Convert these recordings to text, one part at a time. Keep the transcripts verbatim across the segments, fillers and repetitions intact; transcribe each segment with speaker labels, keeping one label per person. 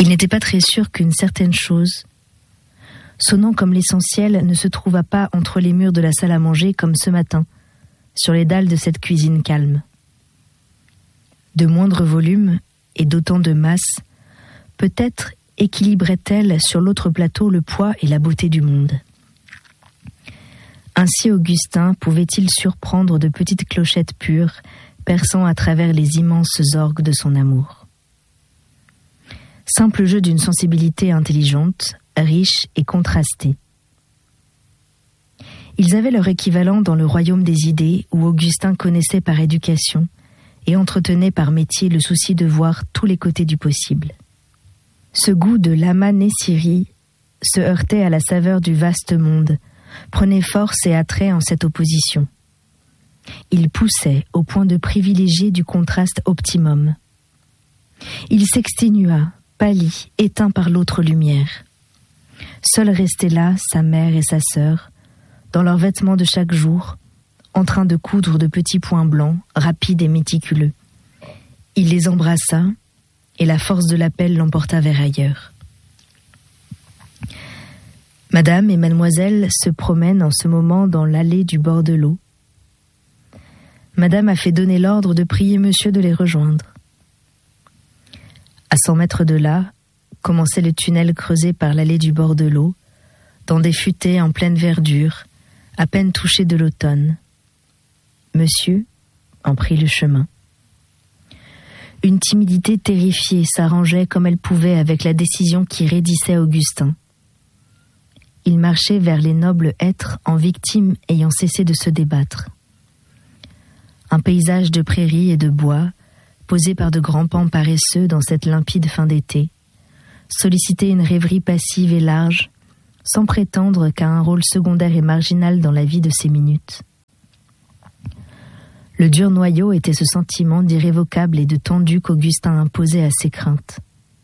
Speaker 1: Il n'était pas très sûr qu'une certaine chose, sonnant comme l'essentiel, ne se trouvât pas entre les murs de la salle à manger comme ce matin, sur les dalles de cette cuisine calme. De moindre volume et d'autant de masse, peut-être équilibrait-elle sur l'autre plateau le poids et la beauté du monde. Ainsi Augustin pouvait-il surprendre de petites clochettes pures perçant à travers les immenses orgues de son amour. Simple jeu d'une sensibilité intelligente, riche et contrastée. Ils avaient leur équivalent dans le royaume des idées où Augustin connaissait par éducation et entretenait par métier le souci de voir tous les côtés du possible. Ce goût de l'Ama-Nessiri se heurtait à la saveur du vaste monde, prenait force et attrait en cette opposition. Il poussait au point de privilégier du contraste optimum. Il s'exténua, pâli, éteint par l'autre lumière. Seule restait là sa mère et sa sœur, dans leurs vêtements de chaque jour, en train de coudre de petits points blancs, rapides et méticuleux. Il les embrassa, et la force de l'appel l'emporta vers ailleurs. Madame et mademoiselle se promènent en ce moment dans l'allée du bord de l'eau. Madame a fait donner l'ordre de prier monsieur de les rejoindre. À cent mètres de là, commençait le tunnel creusé par l'allée du bord de l'eau, dans des futaies en pleine verdure, à peine touchées de l'automne. Monsieur en prit le chemin. Une timidité terrifiée s'arrangeait comme elle pouvait avec la décision qui raidissait Augustin. Il marchait vers les nobles êtres en victimes ayant cessé de se débattre. Un paysage de prairies et de bois, posé par de grands pans paresseux dans cette limpide fin d'été, sollicitait une rêverie passive et large, sans prétendre qu'à un rôle secondaire et marginal dans la vie de ces minutes. Le dur noyau était ce sentiment d'irrévocable et de tendu qu'Augustin imposait à ses craintes.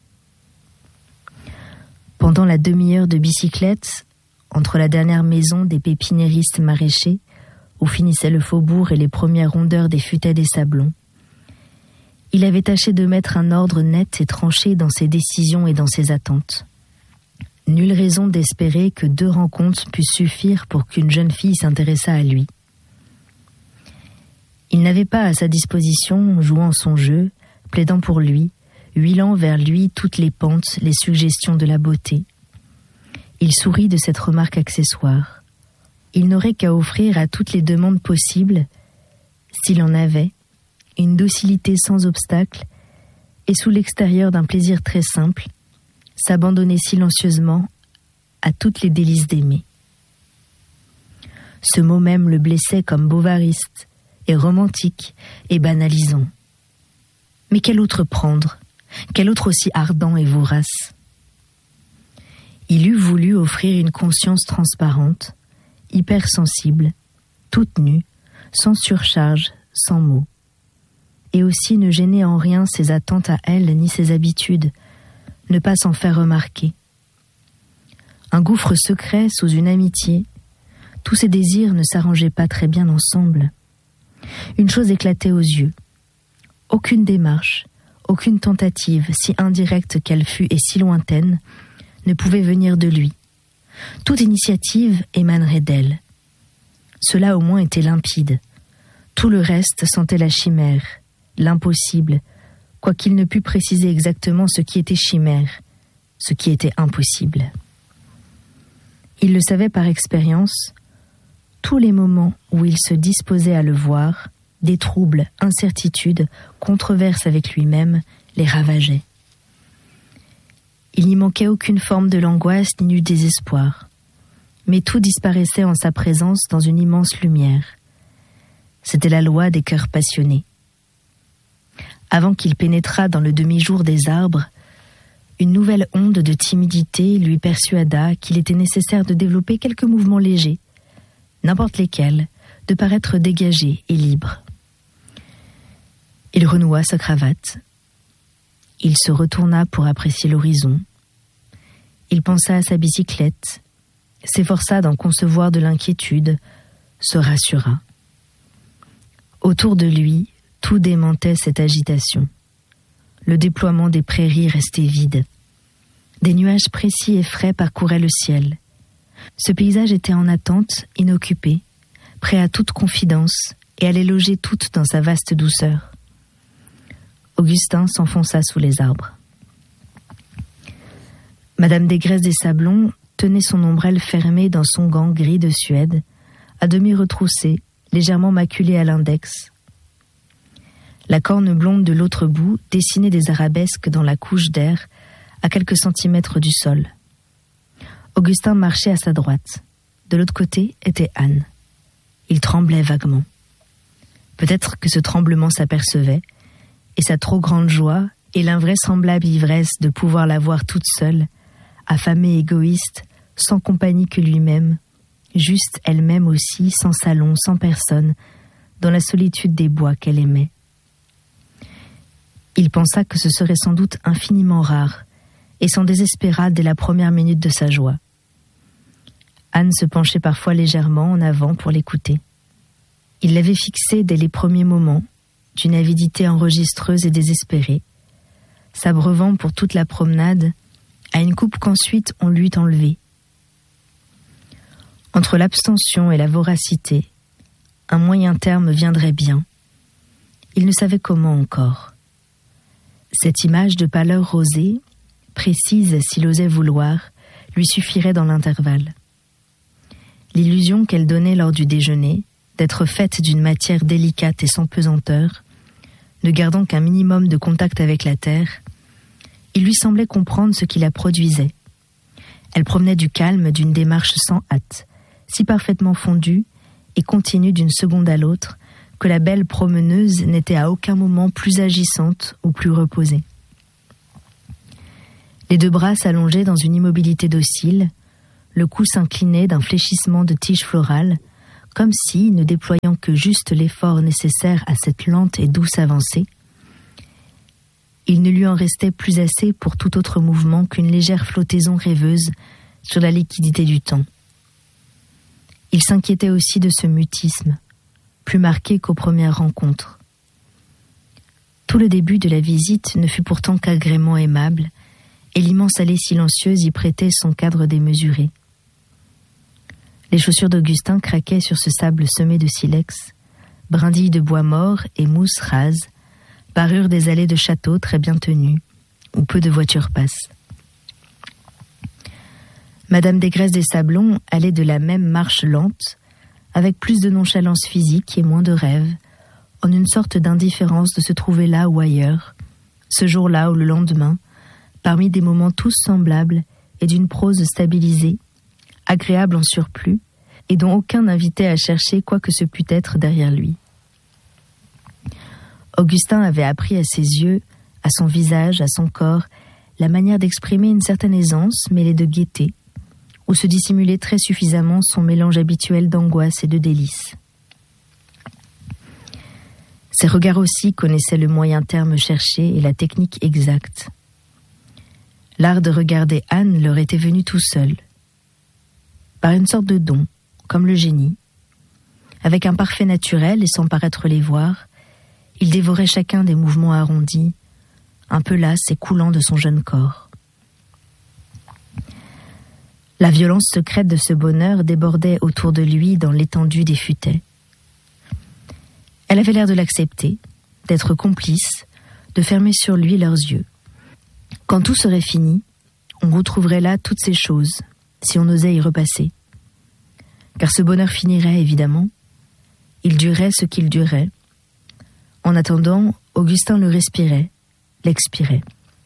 Speaker 1: Pendant la demi-heure de bicyclette, entre la dernière maison des pépiniéristes maraîchers, où finissait le faubourg et les premières rondeurs des futaies des sablons, il avait tâché de mettre un ordre net et tranché dans ses décisions et dans ses attentes. Nulle raison d'espérer que deux rencontres puissent suffire pour qu'une jeune fille s'intéressât à lui. Il n'avait pas à sa disposition, jouant son jeu, plaidant pour lui, huilant vers lui toutes les pentes, les suggestions de la beauté. Il sourit de cette remarque accessoire. Il n'aurait qu'à offrir à toutes les demandes possibles, s'il en avait, une docilité sans obstacle, et sous l'extérieur d'un plaisir très simple, s'abandonner silencieusement à toutes les délices d'aimer. Ce mot même le blessait comme bovariste, et romantique et banalisant. Mais quel autre prendre, quel autre aussi ardent et vorace? Il eût voulu offrir une conscience transparente, hypersensible, toute nue, sans surcharge, sans mots. Et aussi ne gêner en rien ses attentes à elle ni ses habitudes, ne pas s'en faire remarquer. Un gouffre secret sous une amitié, tous ses désirs ne s'arrangeaient pas très bien ensemble. Une chose éclatait aux yeux. Aucune démarche, aucune tentative, si indirecte qu'elle fût et si lointaine, ne pouvait venir de lui. Toute initiative émanerait d'elle. Cela au moins était limpide. Tout le reste sentait la chimère, l'impossible, quoiqu'il ne pût préciser exactement ce qui était chimère, ce qui était impossible. Il le savait par expérience. Tous les moments où il se disposait à le voir, des troubles, incertitudes, controverses avec lui-même, les ravageaient. Il n'y manquait aucune forme de l'angoisse ni du désespoir, mais tout disparaissait en sa présence dans une immense lumière. C'était la loi des cœurs passionnés. Avant qu'il pénétrât dans le demi-jour des arbres, une nouvelle onde de timidité lui persuada qu'il était nécessaire de développer quelques mouvements légers, n'importe lesquels, de paraître dégagé et libre. Il renoua sa cravate. Il se retourna pour apprécier l'horizon. Il pensa à sa bicyclette, s'efforça d'en concevoir de l'inquiétude, se rassura. Autour de lui, tout démentait cette agitation. Le déploiement des prairies restait vide. Des nuages précis et frais parcouraient le ciel. Ce paysage était en attente, inoccupé, prêt à toute confidence et à les loger toutes dans sa vaste douceur. Augustin s'enfonça sous les arbres. Madame Desgraisses des Sablons tenait son ombrelle fermée dans son gant gris de Suède, à demi retroussé, légèrement maculé à l'index. La corne blonde de l'autre bout dessinait des arabesques dans la couche d'air à quelques centimètres du sol. Augustin marchait à sa droite. De l'autre côté était Anne. Il tremblait vaguement. Peut-être que ce tremblement s'apercevait, et sa trop grande joie et l'invraisemblable ivresse de pouvoir la voir toute seule, affamée, égoïste, sans compagnie que lui-même, juste elle-même aussi, sans salon, sans personne, dans la solitude des bois qu'elle aimait. Il pensa que ce serait sans doute infiniment rare, et s'en désespéra dès la première minute de sa joie. Anne se penchait parfois légèrement en avant pour l'écouter. Il l'avait fixée dès les premiers moments, d'une avidité enregistreuse et désespérée, s'abreuvant pour toute la promenade à une coupe qu'ensuite on lui eût enlevée. Entre l'abstention et la voracité, un moyen terme viendrait bien. Il ne savait comment encore. Cette image de pâleur rosée, précise s'il osait vouloir, lui suffirait dans l'intervalle. L'illusion qu'elle donnait lors du déjeuner, d'être faite d'une matière délicate et sans pesanteur, ne gardant qu'un minimum de contact avec la terre, il lui semblait comprendre ce qui la produisait. Elle provenait du calme d'une démarche sans hâte, si parfaitement fondue et continue d'une seconde à l'autre, que la belle promeneuse n'était à aucun moment plus agissante ou plus reposée. Les deux bras s'allongeaient dans une immobilité docile, le cou s'inclinait d'un fléchissement de tige florale, comme si, ne déployant que juste l'effort nécessaire à cette lente et douce avancée, il ne lui en restait plus assez pour tout autre mouvement qu'une légère flottaison rêveuse sur la liquidité du temps. Il s'inquiétait aussi de ce mutisme, plus marqué qu'aux premières rencontres. Tout le début de la visite ne fut pourtant qu'agrément aimable, et l'immense allée silencieuse y prêtait son cadre démesuré. Les chaussures d'Augustin craquaient sur ce sable semé de silex, brindilles de bois mort et mousse rase, parure des allées de châteaux très bien tenues, où peu de voitures passent. Madame Desgraisses des Sablons allait de la même marche lente, avec plus de nonchalance physique et moins de rêve, en une sorte d'indifférence de se trouver là ou ailleurs, ce jour-là ou le lendemain, parmi des moments tous semblables et d'une prose stabilisée, agréable en surplus, et dont aucun n'invitait à chercher quoi que ce pût être derrière lui. Augustin avait appris à ses yeux, à son visage, à son corps, la manière d'exprimer une certaine aisance mêlée de gaieté, où se dissimulait très suffisamment son mélange habituel d'angoisse et de délice. Ses regards aussi connaissaient le moyen terme cherché et la technique exacte. L'art de regarder Anne leur était venu tout seul, par une sorte de don, comme le génie. Avec un parfait naturel et sans paraître les voir, il dévorait chacun des mouvements arrondis, un peu las et coulants de son jeune corps. La violence secrète de ce bonheur débordait autour de lui dans l'étendue des futaies. Elle avait l'air de l'accepter, d'être complice, de fermer sur lui leurs yeux. Quand tout serait fini, on retrouverait là toutes ces choses, si on osait y repasser. Car ce bonheur finirait, évidemment. Il durait ce qu'il durait. En attendant, Augustin le respirait, l'expirait.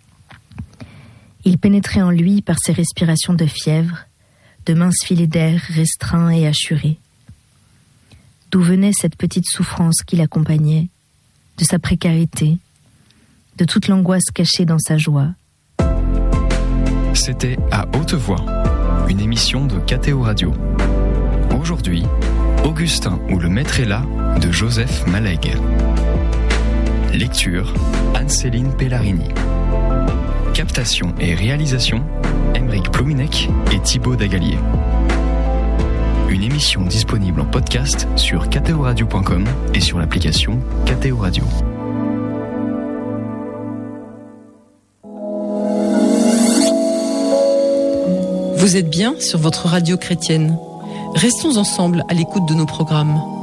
Speaker 1: Il pénétrait en lui par ses respirations de fièvre, de minces filets d'air restreints et hachurés. D'où venait cette petite souffrance qui l'accompagnait, de sa précarité, de toute l'angoisse cachée dans sa joie.
Speaker 2: C'était À Haute Voix, une émission de K T O Radio. Aujourd'hui, Augustin ou le maître est là de Joseph Malègue. Lecture, Anne-Céline Pellarini. Captation et réalisation, Aymeric Plominec et Thibaut Dagalier. Une émission disponible en podcast sur k t o radio point com et sur l'application K T O Radio.
Speaker 3: Vous êtes bien sur votre radio chrétienne. Restons ensemble à l'écoute de nos programmes.